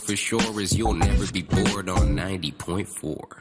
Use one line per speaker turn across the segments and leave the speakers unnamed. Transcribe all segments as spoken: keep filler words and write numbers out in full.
for sure is you'll never be bored on ninety point four.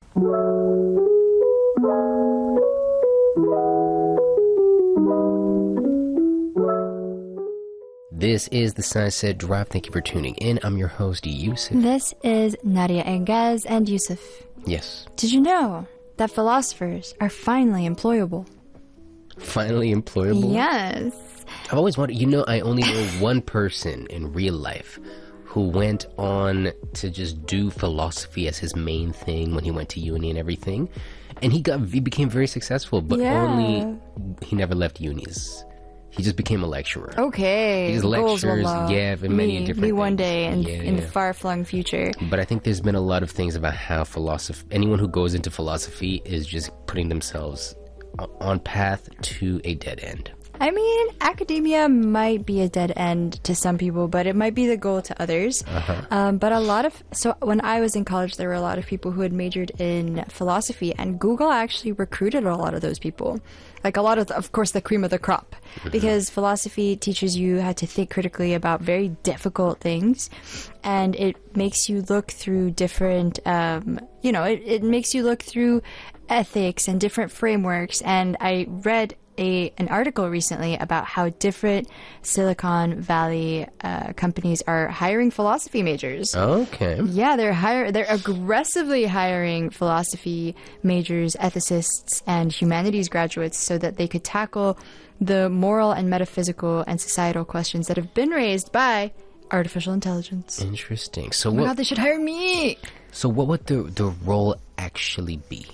This is the Sunset Drive. Thank you for tuning in. I'm your host, Yusuf.
This is Nadia Engaz and Yusuf.
Yes.
Did you know that philosophers are finally employable?
Finally employable?
Yes.
I've always wondered, you know, I only know one person in real life who went on to just do philosophy as his main thing when he went to uni and everything. And he got he became very successful, but
yeah.
only he never left unis. He just became a lecturer.
Okay.
His lectures, yeah, in many
me,
different
me
things.
one day in,
yeah,
in
yeah.
the far-flung future.
But I think there's been a lot of things about how philosophy, anyone who goes into philosophy is just putting themselves on path to a dead end.
I mean, academia might be a dead end to some people, but it might be the goal to others.
Uh-huh.
Um, but a lot of, so when I was in college, there were a lot of people who had majored in philosophy, and Google actually recruited a lot of those people. Like a lot of, of course, the cream of the crop, mm-hmm. because philosophy teaches you how to think critically about very difficult things, and it makes you look through different, um, you know, it, it makes you look through ethics and different frameworks. And I read A, an article recently about how different Silicon Valley uh, companies are hiring philosophy majors.
Okay.
Yeah, they're hire they're aggressively hiring philosophy majors, ethicists, and humanities graduates so that they could tackle the moral and metaphysical and societal questions that have been raised by artificial intelligence.
Interesting. So
oh my
what,
God, they should hire me.
So what would the the role actually be?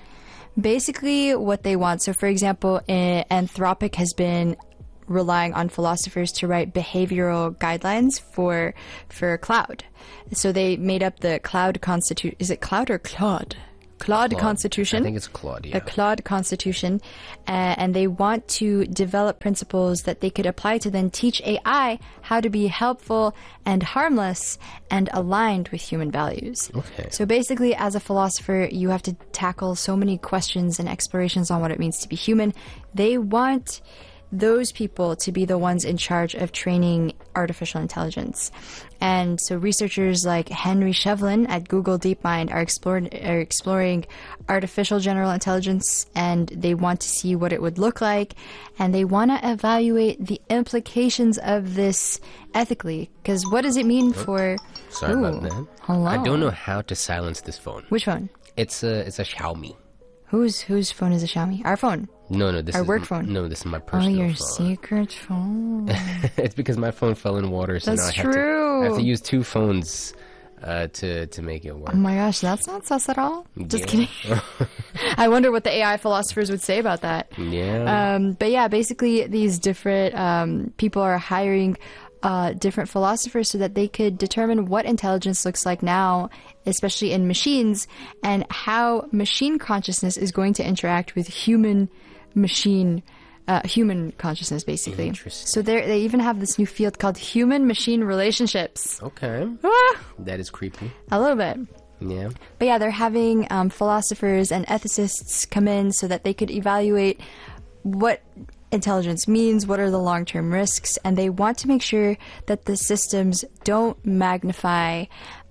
Basically what they want. So for example, eh, Anthropic has been relying on philosophers to write behavioral guidelines for for cloud. So they made up the Cloud Constitution. Is it Cloud or Claude? Claude,
Claude.
Constitution.
I think it's Claude, yeah.
A Claude Constitution. Uh, and they want to develop principles that they could apply to then teach A I how to be helpful and harmless and aligned with human values.
Okay.
So basically, as a philosopher, you have to tackle so many questions and explorations on what it means to be human. They want those people to be the ones in charge of training artificial intelligence. And so researchers like Henry Shevlin at Google DeepMind are, explore- are exploring artificial general intelligence, and they want to see what it would look like, and they want to evaluate the implications of this ethically. Because what does it mean for...
Sorry
Ooh,
about that.
Hello.
I don't know how to silence this phone.
Which phone?
It's a it's a Xiaomi.
Whose whose phone is a Xiaomi? Our phone.
No, no, this
Our
is
work phone.
No, this is my
Oh,
personal
your
phone.
secret phone.
It's because my phone fell in water, so
That's
now I have,
true.
to, I have to use two phones uh, to to make it work.
Oh my gosh, that's not sus at all. Just
Yeah.
kidding. I wonder what the A I philosophers would say about that.
Yeah.
Um, but yeah, basically these different um, people are hiring uh, different philosophers so that they could determine what intelligence looks like now, especially in machines, and how machine consciousness is going to interact with human machine uh, human consciousness, basically.
Interesting.
So they they even have this new field called human-machine relationships.
Okay.
Ah,
That is creepy.
a little bit.
Yeah.
But yeah, they're having um, philosophers and ethicists come in so that they could evaluate what intelligence means, what are the long-term risks, and they want to make sure that the systems don't magnify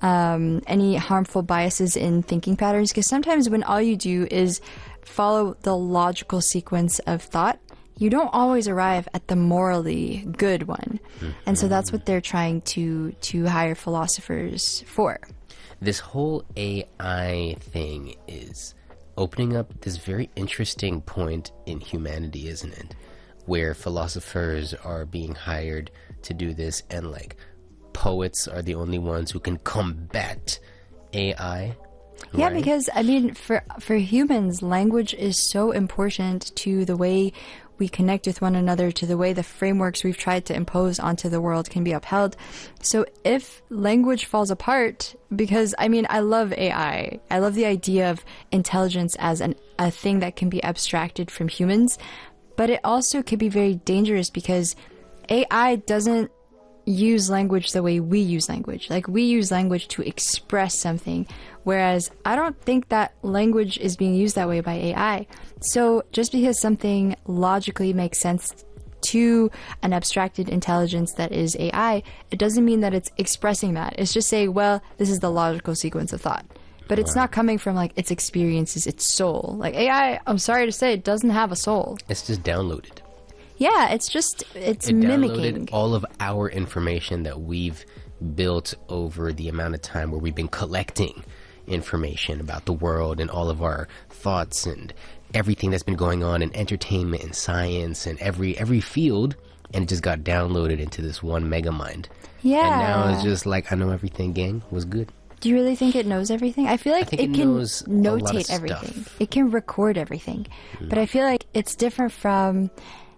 um, any harmful biases in thinking patterns, because sometimes when all you do is follow the logical sequence of thought, you don't always arrive at the morally good one. Mm-hmm. And so that's what they're trying to to hire philosophers for.
This whole A I thing is opening up this very interesting point in humanity, isn't it? Where philosophers are being hired to do this, and like poets are the only ones who can combat A I.
Yeah,
right?
because I mean, for for humans, language is so important to the way we connect with one another, to the way the frameworks we've tried to impose onto the world can be upheld. So if language falls apart, because I mean, I love A I. I love the idea of intelligence as an, a thing that can be abstracted from humans, but it also could be very dangerous because A I doesn't use language the way we use language. Like, we use language to express something, whereas I don't think that language is being used that way by A I. So just because something logically makes sense to an abstracted intelligence that is A I, it doesn't mean that it's expressing that. It's just saying, well, this is the logical sequence of thought. But it's not coming from like its experiences, its soul. Like A I, I'm sorry to say, it doesn't have a soul.
It's just downloaded.
Yeah, it's just, it's
it
mimicking.
Downloaded all of our information that we've built over the amount of time where we've been collecting information about the world and all of our thoughts and everything that's been going on in entertainment and science and every every field, and it just got downloaded into this one mega mind.
Yeah.
And now it's just like, I know everything, gang. Was good.
Do you really think it knows everything? I feel like
I think
it,
it
can
knows a lot of
notate everything.
stuff.
It can record everything. Mm. But I feel like it's different from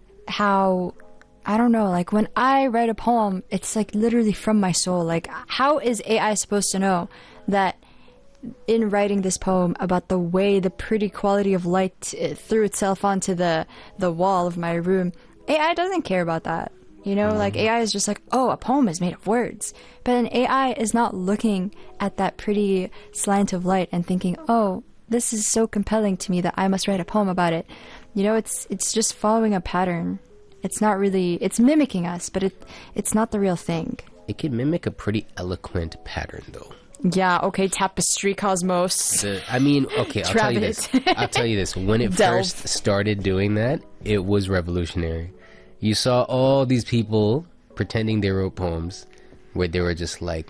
how, I don't know, like when I write a poem, it's like literally from my soul. Like, how is A I supposed to know that in writing this poem about the way the pretty quality of light uh, threw itself onto the, the wall of my room? A I doesn't care about that. You know, mm. like A I is just like, oh, a poem is made of words. But an A I is not looking at that pretty slant of light and thinking, oh, this is so compelling to me that I must write a poem about it. You know, it's it's just following a pattern. It's not really, it's mimicking us, but it it's not the real thing.
It could mimic a pretty eloquent pattern, though.
Yeah, okay, Tapestry Cosmos.
The, I mean, okay, I'll tell you this. I'll tell you this. When it
Delve.
first started doing that, it was revolutionary. You saw all these people pretending they wrote poems where they were just like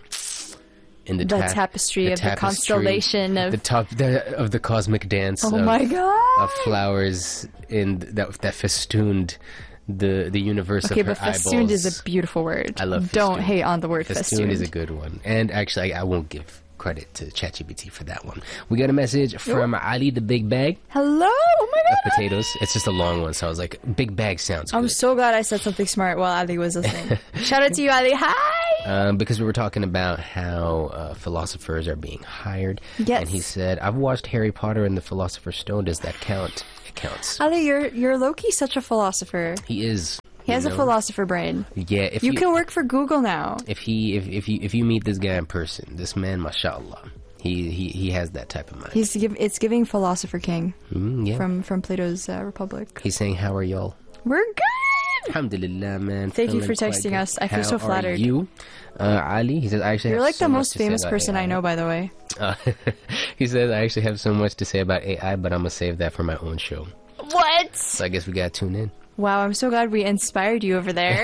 in the,
the
ta-
tapestry
the
of
tapestry,
the constellation of
the top the, of the cosmic dance.
Oh
of,
my god!
Of flowers in that that festooned the the universe
okay,
of her
but festooned
eyeballs.
is a beautiful word.
I love
Don't
festooned.
hate on the word
festooned.
festooned.
Festooned is a good one, and actually, I, I won't give credit to ChatGPT for that one. We got a message from Ali the Big Bag.
Hello! Oh my god!
Of potatoes. It's just a long one, so I was like, Big Bag sounds good.
I'm so glad I said something smart while Ali was listening. Shout out to you, Ali. Hi!
Um, because we were talking about how uh, philosophers are being hired.
Yes.
And he said, I've watched Harry Potter and the Philosopher's Stone. Does that count? It counts.
Ali, you're, you're low-key such a philosopher.
He is.
He has
know?
a philosopher brain.
Yeah. If
you,
you
can work for Google now.
If he, if, if you, if you meet this guy in person, this man, mashallah, he, he, he has that type of mind.
He's give, it's giving Philosopher King
mm, yeah.
from, from Plato's uh, Republic.
He's saying, how are y'all?
We're good!
Alhamdulillah, man.
Thank you
Feeling
for texting
quite
us. I feel
How
so flattered.
Are you? Uh, Ali, he says, I actually
You're
have
like
so
the
much
most
to say
famous
about
person
A I.
I know, by the way.
Uh, he says, I actually have so much to say about A I, but I'm going to save that for my own show.
What?
So I guess we got to tune in.
Wow, I'm so glad we inspired you over there.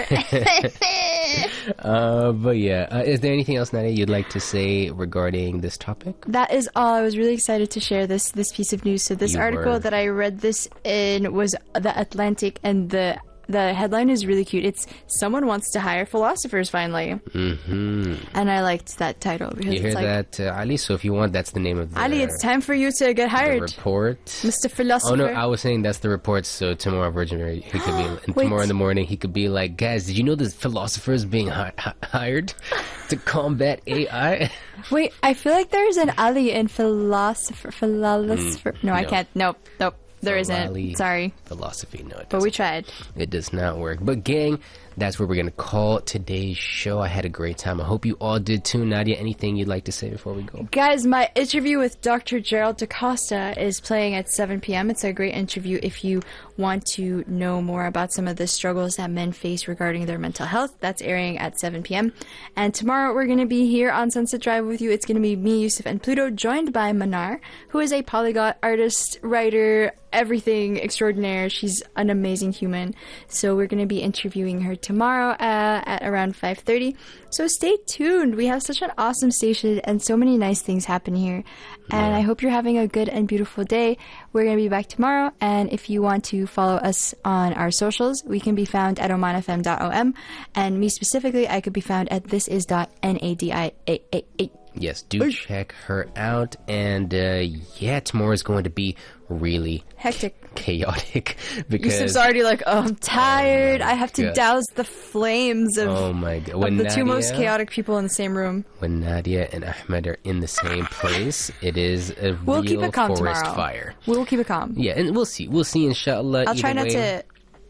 uh, but yeah, uh, is there anything else, Nadia, you'd like to say regarding this topic?
That is all. I was really excited to share this this piece of news. So this
You
article
were.
that I read this in was The Atlantic, and the the headline is really cute. It's "Someone Wants to Hire Philosophers Finally,"
Mm-hmm.
and I liked that title because
You hear
it's like,
that, uh, Ali? So if you want, that's the name of the,
Ali, it's time for you to get
the
hired,
report.
Mister Philosopher.
Oh no, I was saying that's the report. So tomorrow, Virgin Mary, he could be and
Wait.
tomorrow in the morning. He could be like, guys, did you know this philosopher is being hi- hi- hired to combat A I?
Wait, I feel like there's an Ali in philosopher. Philosopher.
Mm,
no, I
no.
can't. Nope, nope. There
Philali-
isn't. Sorry,
Philosophy, no, it
but we
doesn't.
tried.
It does not work. But gang, that's where we're gonna call today's show. I had a great time. I hope you all did too. Nadia, anything you'd like to say before we go?
Guys, my interview with Doctor Gerald DaCosta is playing at seven p.m. It's a great interview if you want to know more about some of the struggles that men face regarding their mental health. That's airing at seven p.m. And tomorrow we're going to be here on Sunset Drive with you. It's going to be me, Yusuf, and Pluto, joined by Manar, who is a polyglot artist, writer, everything extraordinaire. She's an amazing human. So we're going to be interviewing her tomorrow uh, at around five thirty. So stay tuned. We have such an awesome station and so many nice things happen here. And I hope you're having a good and beautiful day. We're going to be back tomorrow. And if you want to follow us on our socials, we can be found at oman f m dot o m. And me specifically, I could be found at this is dot nadia.
Yes, do check her out. And uh, yeah, tomorrow is going to be really
Hectic.
chaotic because
Yusuf's already like, oh, I'm tired.
Oh my
I have to
God.
douse the flames of,
oh my god,
of
when
the two most
Nadia-
chaotic people in the same room.
when Nadia and Ahmed are in the same place, it is a
We'll
real
keep it calm
forest
tomorrow.
fire.
We'll keep it calm.
Yeah, and we'll see. We'll see, inshallah.
I'll
Either
try not
way,
to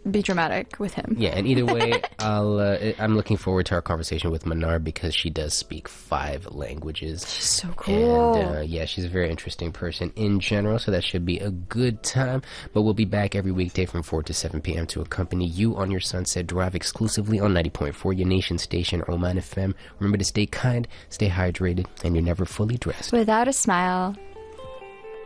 be dramatic with him.
Yeah, and either way, I'll, uh, I'm looking forward to our conversation with Manar because she does speak five languages.
She's so cool.
And uh, yeah, she's a very interesting person in general, so that should be a good time. But we'll be back every weekday from four to seven p.m. to accompany you on your Sunset Drive exclusively on ninety point four, your nation station, Oman F M. Remember to stay kind, stay hydrated, and you're never fully dressed
without a smile.